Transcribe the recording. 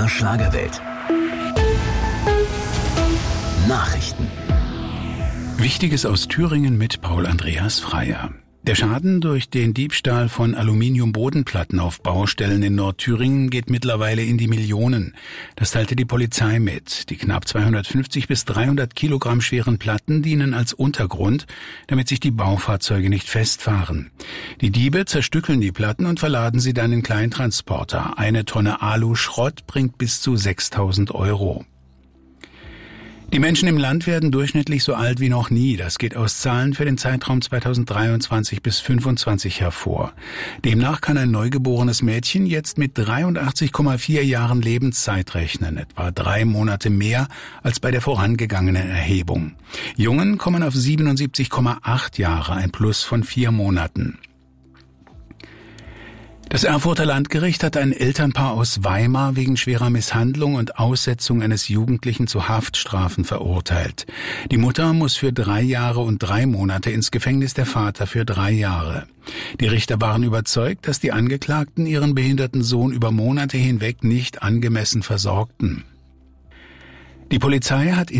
Schlagerwelt. Nachrichten. Wichtiges aus Thüringen mit Paul Andreas Freier. Der Schaden durch den Diebstahl von Aluminiumbodenplatten auf Baustellen in Nordthüringen geht mittlerweile in die Millionen. Das teilte die Polizei mit. Die knapp 250 bis 300 Kilogramm schweren Platten dienen als Untergrund, damit sich die Baufahrzeuge nicht festfahren. Die Diebe zerstückeln die Platten und verladen sie dann in Kleintransporter. 1 Tonne Alu-Schrott bringt bis zu 6.000 €. Die Menschen im Land werden durchschnittlich so alt wie noch nie. Das geht aus Zahlen für den Zeitraum 2023 bis 2025 hervor. Demnach kann ein neugeborenes Mädchen jetzt mit 83,4 Jahren Lebenszeit rechnen, etwa 3 Monate mehr als bei der vorangegangenen Erhebung. Jungen kommen auf 77,8 Jahre, ein Plus von 4 Monaten. Das Erfurter Landgericht hat ein Elternpaar aus Weimar wegen schwerer Misshandlung und Aussetzung eines Jugendlichen zu Haftstrafen verurteilt. Die Mutter muss für 3 Jahre und 3 Monate ins Gefängnis, der Vater für 3 Jahre. Die Richter waren überzeugt, dass die Angeklagten ihren behinderten Sohn über Monate hinweg nicht angemessen versorgten. Die Polizei hat